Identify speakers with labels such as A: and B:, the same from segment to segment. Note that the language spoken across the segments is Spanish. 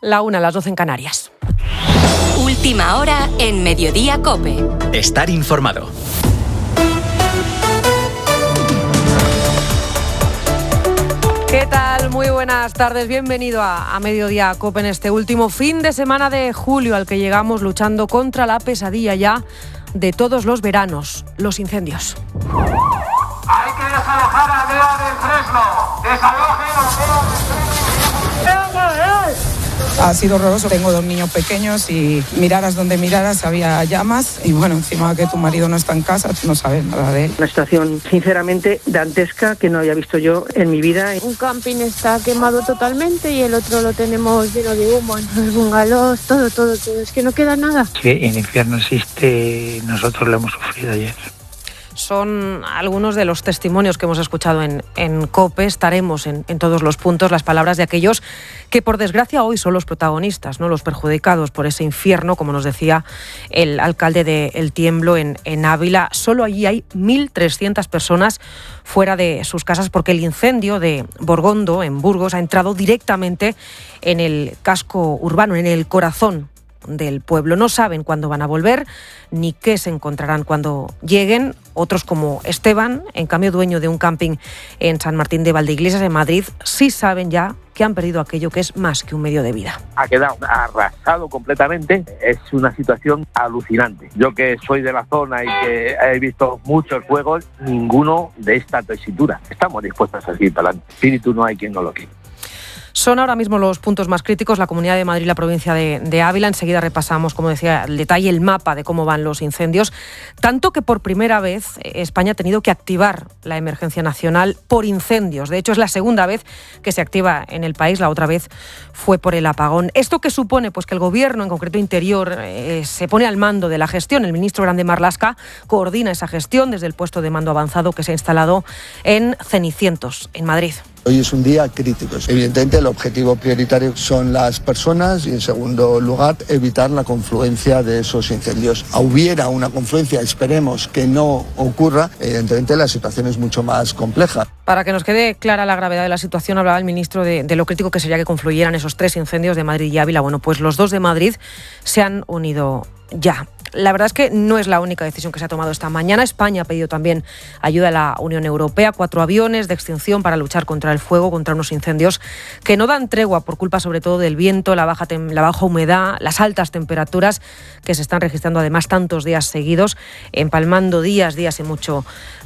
A: 1, las 12 en Canarias.
B: Última hora en Mediodía COPE.
C: Estar informado.
A: ¿Qué tal? Muy buenas tardes. Bienvenido a Mediodía COPE en este último fin de semana de julio al que llegamos luchando contra la pesadilla ya de todos los veranos, los incendios.
D: Hay que desalojar a Aldea del Fresno. Desalojen a Aldea del Fresno.
E: Ha sido horroroso. Tengo 2 niños pequeños y miraras donde miraras había llamas y bueno, encima que tu marido no está en casa, tú no sabes nada de él.
F: Una situación sinceramente dantesca que no había visto yo en mi vida.
G: Un camping está quemado totalmente y el otro lo tenemos lleno de humo, los bungalows, todo, es que no queda nada.
H: Sí, el infierno existe, nosotros lo hemos sufrido ayer.
A: Son algunos de los testimonios que hemos escuchado en COPE. Estaremos en todos los puntos las palabras de aquellos que por desgracia hoy son los protagonistas, ¿no? Los perjudicados por ese infierno, como nos decía el alcalde de El Tiemblo en Ávila. Solo allí hay 1.300 personas fuera de sus casas porque el incendio de Borgondo, en Burgos, ha entrado directamente en el casco urbano, en el corazón del pueblo. No saben cuándo van a volver ni qué se encontrarán cuando lleguen. Otros, como Esteban, en cambio dueño de un camping en San Martín de Valdeiglesias, en Madrid, sí saben ya que han perdido aquello que es más que un medio de vida.
I: Ha quedado arrasado completamente. Es una situación alucinante. Yo, que soy de la zona y que he visto muchos fuegos, ninguno de esta tesitura. Estamos dispuestos a seguir para adelante. Espíritu no hay quien no lo quite.
A: Son ahora mismo los puntos más críticos, la Comunidad de Madrid y la provincia de Ávila. Enseguida repasamos, como decía, el detalle, el mapa de cómo van los incendios. Tanto que por primera vez España ha tenido que activar la emergencia nacional por incendios. De hecho, es la segunda vez que se activa en el país. La otra vez fue por el apagón. ¿Esto qué supone? Pues que el Gobierno, en concreto Interior, se pone al mando de la gestión. El ministro Grande Marlaska coordina esa gestión desde el puesto de mando avanzado que se ha instalado en Cenicientos, en Madrid.
J: Hoy es un día crítico. Evidentemente el objetivo prioritario son las personas y en segundo lugar evitar la confluencia de esos incendios. Hubiera una confluencia, esperemos que no ocurra, evidentemente la situación es mucho más compleja.
A: Para que nos quede clara la gravedad de la situación, hablaba el ministro de lo crítico que sería que confluyeran esos 3 incendios de Madrid y Ávila. Bueno, pues los 2 de Madrid se han unido ya. La verdad es que no es la única decisión que se ha tomado esta mañana. España ha pedido también ayuda a la Unión Europea, 4 aviones de extinción para luchar contra el fuego, contra unos incendios que no dan tregua por culpa sobre todo del viento, la baja humedad, las altas temperaturas que se están registrando además tantos días seguidos, empalmando días de mucho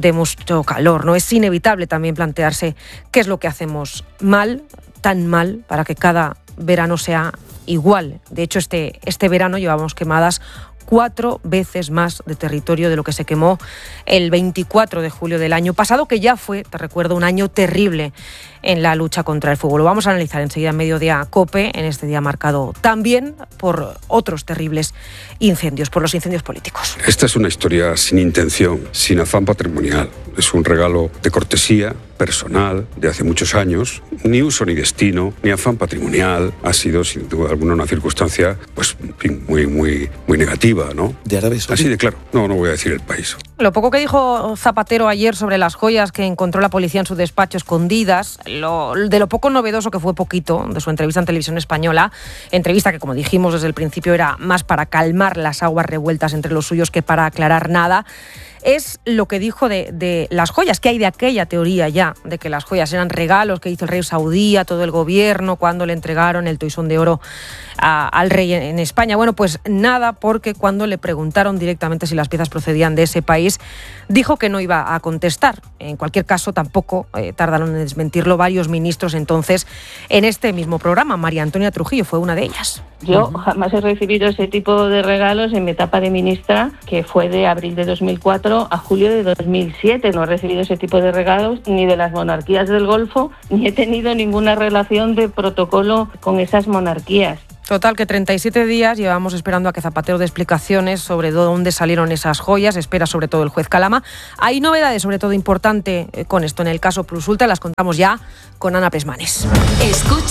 A: calor, ¿no? Es inevitable también plantearse qué es lo que hacemos mal, tan mal, para que cada verano sea igual. De hecho, este verano llevamos quemadas 4 veces más de territorio de lo que se quemó el 24 de julio del año pasado, que ya fue, te recuerdo, un año terrible en la lucha contra el fuego. Lo vamos a analizar enseguida en Mediodía COPE, en este día marcado también por otros terribles incendios, por los incendios políticos.
K: Esta es una historia sin intención, sin afán patrimonial. Es un regalo de cortesía personal de hace muchos años, ni uso ni destino, ni afán patrimonial. Ha sido, sin duda alguna, una circunstancia pues, muy negativa, ¿no?
J: ¿De Arabia Saudí?
K: Así de claro. No voy a decir el país.
A: Lo poco que dijo Zapatero ayer sobre las joyas que encontró la policía en su despacho escondidas, de lo poco novedoso que fue poquito de su entrevista en Televisión Española, entrevista que, como dijimos desde el principio, era más para calmar las aguas revueltas entre los suyos que para aclarar nada, es lo que dijo de las joyas, que hay de aquella teoría ya, de que las joyas eran regalos que hizo el rey saudí a todo el gobierno cuando le entregaron el toisón de oro al rey en España. Bueno, pues nada, porque cuando le preguntaron directamente si las piezas procedían de ese país, dijo que no iba a contestar. En cualquier caso, tampoco tardaron en desmentirlo varios ministros entonces en este mismo programa. María Antonia Trujillo fue una de ellas.
L: Yo jamás he recibido ese tipo de regalos en mi etapa de ministra, que fue de abril de 2004 a julio de 2007. No he recibido ese tipo de regalos ni de las monarquías del Golfo, ni he tenido ninguna relación de protocolo con esas monarquías.
A: Total, que 37 días llevamos esperando a que Zapatero dé explicaciones sobre dónde salieron esas joyas. Espera sobre todo el juez Calama. Hay novedades, sobre todo importante con esto en el caso Plus Ultra. Las contamos ya con Ana Pesmanes.
B: Escuchas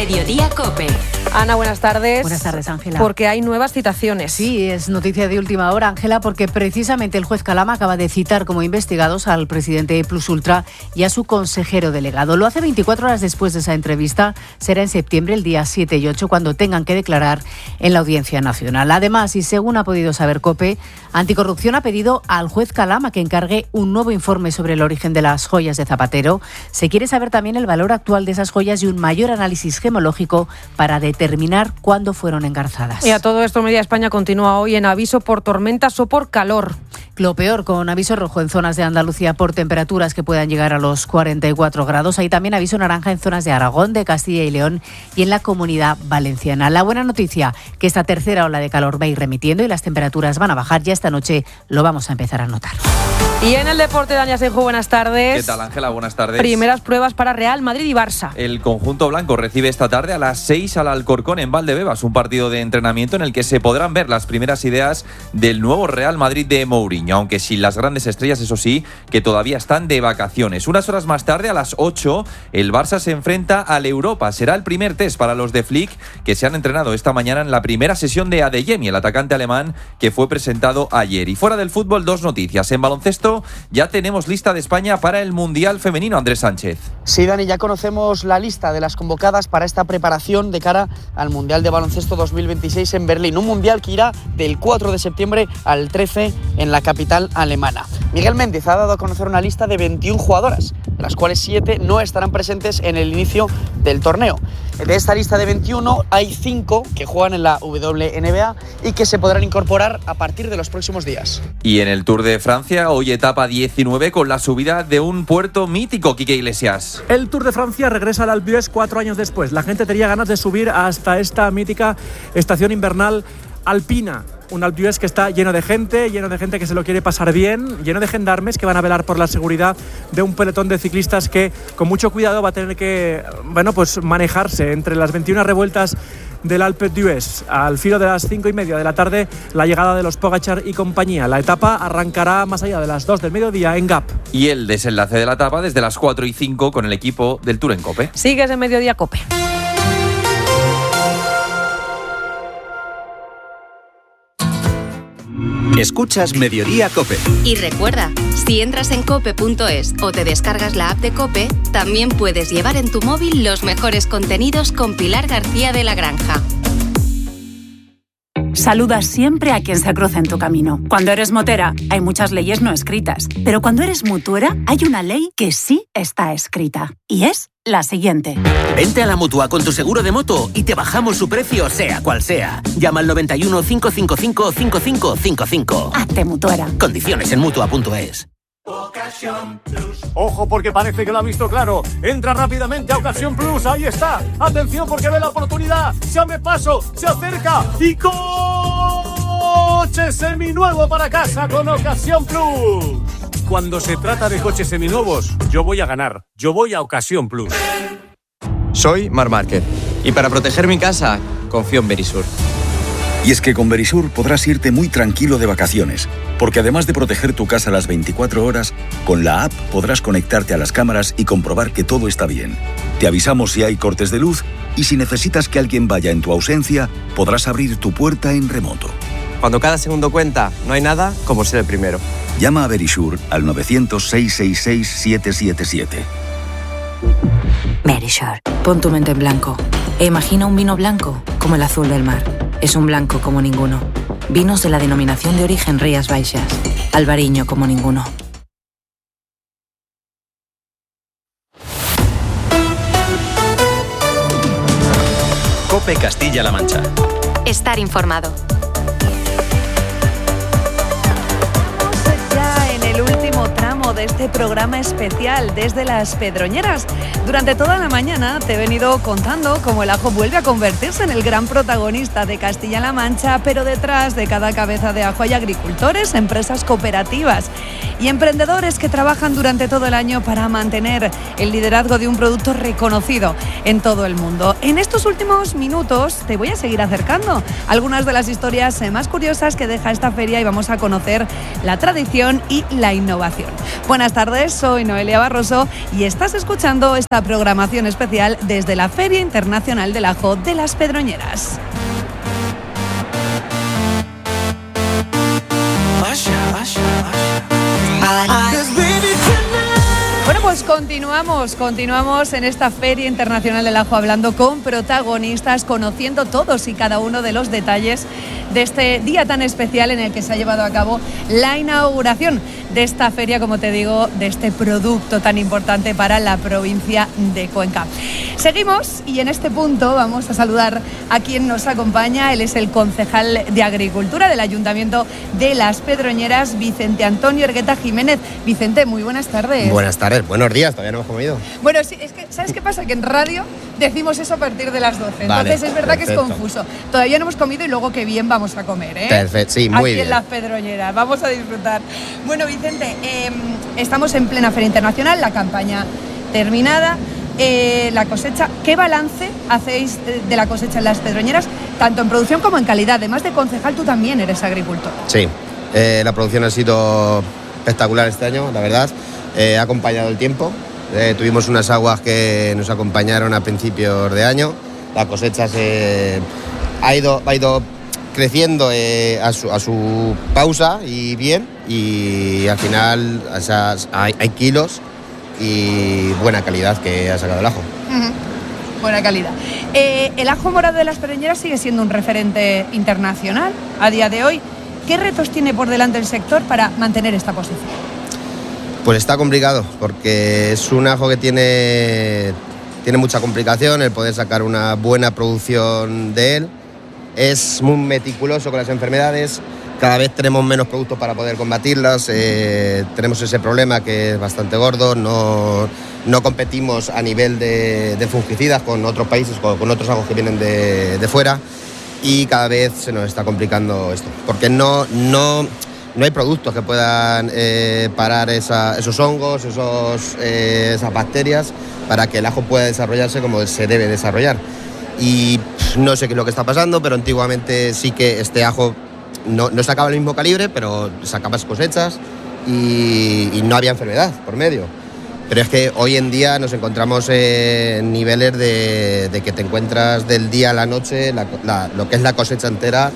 B: Mediodía COPE.
A: Ana, buenas tardes.
C: Buenas tardes, Ángela.
A: Porque hay nuevas citaciones.
C: Sí, es noticia de última hora, Ángela, porque precisamente el juez Calama acaba de citar como investigados al presidente de Plus Ultra y a su consejero delegado. Lo hace 24 horas después de esa entrevista. Será en septiembre, el día 7 y 8, cuando tengan que declarar en la Audiencia Nacional. Además, y según ha podido saber COPE, Anticorrupción ha pedido al juez Calama que encargue un nuevo informe sobre el origen de las joyas de Zapatero. Se quiere saber también el valor actual de esas joyas y un mayor análisis gemológico para determinar cuándo fueron engarzadas.
A: Y a todo esto, Media España continúa hoy en aviso por tormentas o por calor.
C: Lo peor, con aviso rojo en zonas de Andalucía por temperaturas que puedan llegar a los 44 grados. Hay también aviso naranja en zonas de Aragón, de Castilla y León y en la Comunidad Valenciana. La buena noticia, que esta tercera ola de calor va a ir remitiendo y las temperaturas van a bajar. Ya esta noche lo vamos a empezar a notar.
A: Y en el deporte, Dani Asenjo, buenas tardes.
M: ¿Qué tal, Ángela? Buenas tardes.
A: Primeras pruebas para Real Madrid y Barça.
M: El conjunto blanco recibe esta tarde a las 6 al Alcorcón en Valdebebas, un partido de entrenamiento en el que se podrán ver las primeras ideas del nuevo Real Madrid de Mourinho, aunque sin las grandes estrellas, eso sí, que todavía están de vacaciones. Unas horas más tarde, a las 8, el Barça se enfrenta al Europa. Será el primer test para los de Flick, que se han entrenado esta mañana en la primera sesión de Adeyemi, el atacante alemán que fue presentado ayer. Y fuera del fútbol, dos noticias. En baloncesto ya tenemos lista de España para el Mundial Femenino, Andrés Sánchez.
N: Sí, Dani, ya conocemos la lista de las convocadas para esta preparación de cara al Mundial de Baloncesto 2026 en Berlín. Un Mundial que irá del 4 de septiembre al 13 en la capital alemana. Miguel Méndez ha dado a conocer una lista de 21 jugadoras, de las cuales 7 no estarán presentes en el inicio del torneo. De esta lista de 21 hay 5 que juegan en la WNBA y que se podrán incorporar a partir de los próximos días.
M: Y en el Tour de Francia, hoy etapa 19 con la subida de un puerto mítico, Quique Iglesias.
O: El Tour de Francia regresa al Alpe d'Huez 4 años después. La gente tenía ganas de subir hasta esta mítica estación invernal alpina. Un Alpe d'Huez que está lleno de gente que se lo quiere pasar bien, lleno de gendarmes que van a velar por la seguridad de un pelotón de ciclistas que con mucho cuidado va a tener que, manejarse entre las 21 revueltas del Alpe d'Huez. Al filo de las 5:30 de la tarde, la llegada de los Pogačar y compañía. La etapa arrancará más allá de las 2 del mediodía en Gap.
M: Y el desenlace de la etapa desde las 4:05 con el equipo del Tour en COPE.
A: Sigues en Mediodía COPE.
P: Escuchas Mediodía COPE.
B: Y recuerda, si entras en cope.es o te descargas la app de COPE, también puedes llevar en tu móvil los mejores contenidos con Pilar García de la Granja.
Q: Saluda siempre a quien se cruza en tu camino. Cuando eres motera, hay muchas leyes no escritas. Pero cuando eres mutuera, hay una ley que sí está escrita. Y es la siguiente.
P: Vente a la Mutua con tu seguro de moto y te bajamos su precio, sea cual sea. Llama al 91 555 5555.
Q: Hazte mutuera.
P: Condiciones en Mutua.es.
R: Ocasión Plus. Ojo, porque parece que lo ha visto claro. Entra rápidamente a Ocasión Plus. Ahí está. Atención, porque ve la oportunidad. Se abre paso, se acerca y coche seminuevo para casa con Ocasión Plus. Cuando se trata de coches seminuevos, yo voy a ganar. Yo voy a Ocasión Plus.
S: Soy Marc Márquez y para proteger mi casa confío en Verisur.
T: Y es que con Verisur podrás irte muy tranquilo de vacaciones, porque además de proteger tu casa las 24 horas, con la app podrás conectarte a las cámaras y comprobar que todo está bien. Te avisamos si hay cortes de luz y si necesitas que alguien vaya en tu ausencia, podrás abrir tu puerta en remoto.
S: Cuando cada segundo cuenta, no hay nada como ser el primero.
T: Llama a Verisur al 900-666-777.
U: Verisur, pon tu mente en blanco e imagina un vino blanco como el azul del mar. Es un blanco como ninguno. Vinos de la denominación de origen Rías Baixas. Albariño como ninguno.
P: COPE Castilla-La Mancha.
B: Estar informado.
V: De este programa especial desde las Pedroñeras. Durante toda la mañana te he venido contando cómo el ajo vuelve a convertirse en el gran protagonista de Castilla-La Mancha, pero detrás de cada cabeza de ajo hay agricultores, empresas cooperativas y emprendedores que trabajan durante todo el año para mantener el liderazgo de un producto reconocido en todo el mundo. En estos últimos minutos te voy a seguir acercando algunas de las historias más curiosas que deja esta feria y vamos a conocer la tradición y la innovación. Buenas tardes, soy Noelia Barroso y estás escuchando esta esta programación especial desde la Feria Internacional del Ajo de las Pedroñeras. Bueno, pues continuamos en esta Feria Internacional del Ajo hablando con protagonistas, conociendo todos y cada uno de los detalles de este día tan especial en el que se ha llevado a cabo la inauguración de esta feria, como te digo, de este producto tan importante para la provincia de Cuenca. Seguimos y en este punto vamos a saludar a quien nos acompaña. Él es el concejal de Agricultura del Ayuntamiento de Las Pedroñeras, Vicente Antonio Ergueta Jiménez. Vicente, muy buenas tardes.
D: Buenas tardes, buenos días, todavía no hemos comido.
V: Bueno, sí, es que ¿sabes qué pasa? Que en radio decimos eso a partir de las 12, entonces vale, es verdad perfecto. Que es confuso. Todavía no hemos comido y luego qué bien vamos a comer, ¿eh?
D: Perfecto, sí, muy bien.
V: Aquí en Las Pedroñeras, vamos a disfrutar. Bueno, Vicente, estamos en plena Feria Internacional, la campaña terminada, la cosecha. ¿Qué balance hacéis de la cosecha en Las Pedroñeras, tanto en producción como en calidad? Además de concejal, tú también eres agricultor.
D: Sí, la producción ha sido espectacular este año, la verdad. Ha acompañado el tiempo. Tuvimos unas aguas que nos acompañaron a principios de año. La cosecha ha ido creciendo a su pausa y bien, y al final hay kilos y buena calidad que ha sacado el ajo.
V: Buena calidad. El ajo morado de Las Pedroñeras sigue siendo un referente internacional a día de hoy. ¿Qué retos tiene por delante el sector para mantener esta posición?
D: Pues está complicado, porque es un ajo que tiene mucha complicación el poder sacar una buena producción de él. Es muy meticuloso con las enfermedades, cada vez tenemos menos productos para poder combatirlas, tenemos ese problema que es bastante gordo, no competimos a nivel de fungicidas con otros países, con otros ajos que vienen de fuera, y cada vez se nos está complicando esto, porque no hay productos que puedan parar esos hongos, esas bacterias, para que el ajo pueda desarrollarse como se debe desarrollar. Y no sé qué es lo que está pasando, pero antiguamente sí que este ajo no sacaba el mismo calibre, pero sacaba cosechas y no había enfermedad por medio. Pero es que hoy en día nos encontramos en niveles de que te encuentras del día a la noche lo que es la cosecha entera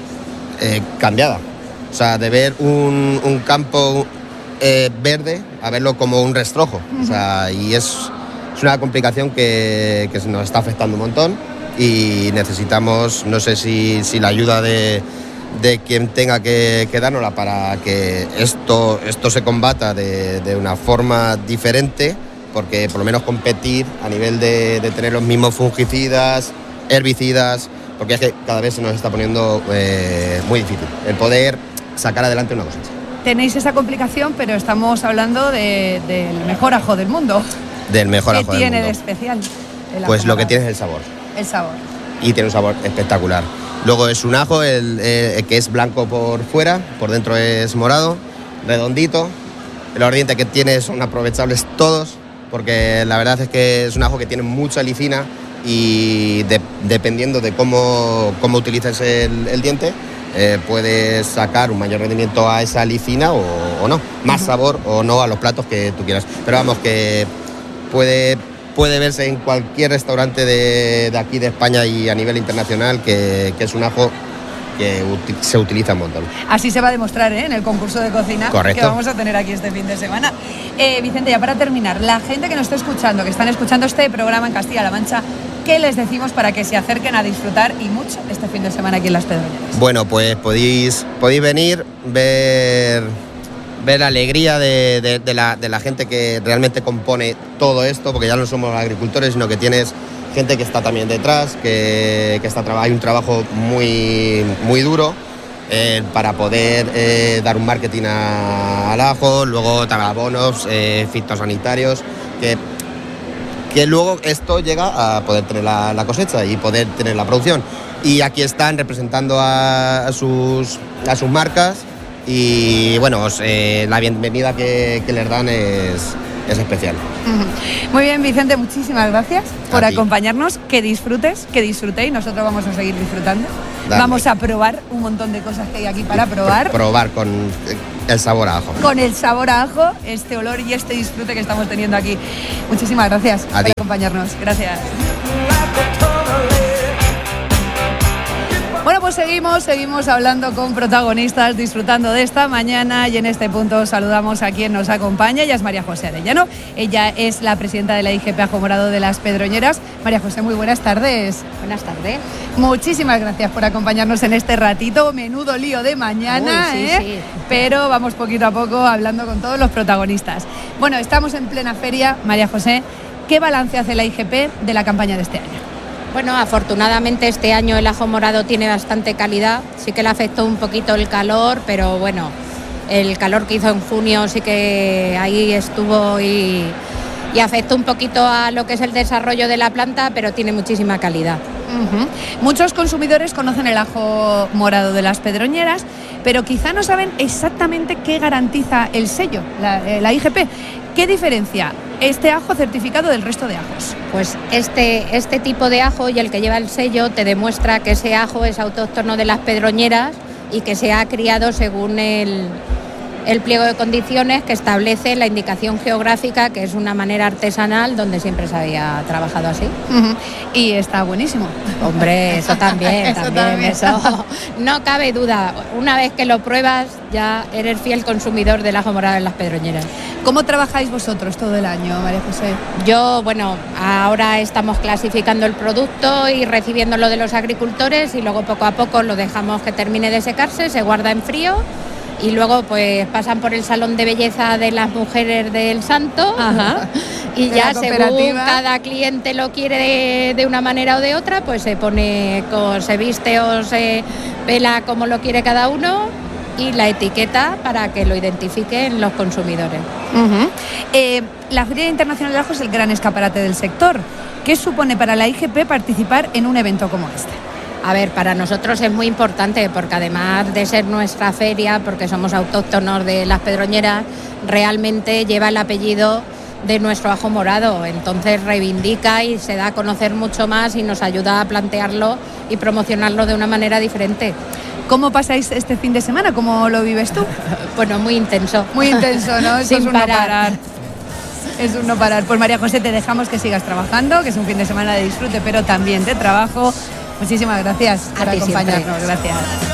D: cambiada. O sea, de ver un campo verde a verlo como un rastrojo. O sea, y es una complicación que nos está afectando un montón, y necesitamos, no sé si la ayuda de quien tenga que dárnosla para que esto se combata de una forma diferente, porque por lo menos competir a nivel de tener los mismos fungicidas, herbicidas, porque es que cada vez se nos está poniendo muy difícil el poder sacar adelante una cosecha.
V: Tenéis esa complicación, pero estamos hablando del mejor ajo del mundo.
D: Del mejor ajo del mundo.
V: ¿Qué tiene de especial?
D: Pues lo que tiene es el sabor.
V: El sabor.
D: Y tiene un sabor espectacular. Luego es un ajo que es blanco por fuera, por dentro es morado, redondito. Los dientes que tiene son aprovechables todos, porque la verdad es que es un ajo que tiene mucha lisina, y dependiendo de cómo utilices el diente, puedes sacar un mayor rendimiento a esa lisina o no, más sabor o no a los platos que tú quieras. Pero vamos, que puede verse en cualquier restaurante de aquí de España y a nivel internacional que es un ajo que se utiliza un montón.
V: Así se va a demostrar en el concurso de cocina.
D: Correcto.
V: Que vamos a tener aquí este fin de semana. Vicente, ya para terminar, la gente que nos está escuchando, que están escuchando este programa en Castilla-La Mancha, ¿qué les decimos para que se acerquen a disfrutar y mucho este fin de semana aquí en Las Pedroñeras?
D: Bueno, pues podéis venir, ver la alegría de la gente que realmente compone todo esto, porque ya no somos agricultores, sino que tienes gente que está también detrás, que hay un trabajo muy, muy duro para poder dar un marketing al ajo, luego abonos fitosanitarios, que luego esto llega a poder tener la cosecha y poder tener la producción. Y aquí están representando a sus marcas, y bueno, la bienvenida que les dan es especial.
V: Muy bien, Vicente, muchísimas gracias por acompañarnos. Que disfrutéis, nosotros vamos a seguir disfrutando. Dale. Vamos a probar un montón de cosas que hay aquí para probar.
D: Probar con el sabor a ajo.
V: Con el sabor a ajo, este olor y este disfrute que estamos teniendo aquí. Muchísimas gracias.
D: A ti.
V: acompañarnos. Gracias. Bueno, pues seguimos hablando con protagonistas, disfrutando de esta mañana, y en este punto saludamos a quien nos acompaña. Ella es María José Arellano, ella es la presidenta de la IGP Ajo Morado de Las Pedroñeras. María José, muy buenas tardes.
E: Buenas tardes.
V: Muchísimas gracias por acompañarnos en este ratito, menudo lío de mañana,
E: sí, sí.
V: Pero vamos poquito a poco hablando con todos los protagonistas. Bueno, estamos en plena feria. María José, ¿qué balance hace la IGP de la campaña de este año?
E: Bueno, afortunadamente este año el ajo morado tiene bastante calidad. Sí que le afectó un poquito el calor, pero bueno, el calor que hizo en junio sí que ahí estuvo y afectó un poquito a lo que es el desarrollo de la planta, pero tiene muchísima calidad.
V: Muchos consumidores conocen el ajo morado de Las Pedroñeras, pero quizá no saben exactamente qué garantiza el sello, la IGP. ¿Qué diferencia este ajo certificado del resto de ajos?
E: Pues este tipo de ajo y el que lleva el sello te demuestra que ese ajo es autóctono de Las Pedroñeras y que se ha criado según el pliego de condiciones que establece la indicación geográfica, que es una manera artesanal donde siempre se había trabajado así.
V: Y está buenísimo.
E: Hombre, eso también, eso no cabe duda. Una vez que lo pruebas ya eres fiel consumidor del ajo morado en Las Pedroñeras.
V: ¿Cómo trabajáis vosotros todo el año, María José?
E: Yo, bueno, ahora estamos clasificando el producto y recibiéndolo de los agricultores, y luego poco a poco lo dejamos que termine de secarse, se guarda en frío. Y luego pues pasan por el salón de belleza de las mujeres del Santo.
V: Ajá.
E: Y ya según cada cliente lo quiere de una manera o de otra, pues se viste o se pela como lo quiere cada uno, y la etiqueta para que lo identifiquen los consumidores.
V: La Feria Internacional del Ajo es el gran escaparate del sector. ¿Qué supone para la IGP participar en un evento como este?
E: A ver, para nosotros es muy importante, porque además de ser nuestra feria, porque somos autóctonos de Las Pedroñeras, realmente lleva el apellido de nuestro ajo morado. Entonces reivindica y se da a conocer mucho más y nos ayuda a plantearlo y promocionarlo de una manera diferente.
V: ¿Cómo pasáis este fin de semana? ¿Cómo lo vives tú?
E: Bueno, muy intenso.
V: Muy intenso, ¿no? Eso
E: Sin
V: es un
E: parar.
V: no parar. Es un no parar. Pues María José, te dejamos que sigas trabajando, que es un fin de semana de disfrute, pero también de trabajo. Muchísimas gracias por acompañarnos. Gracias.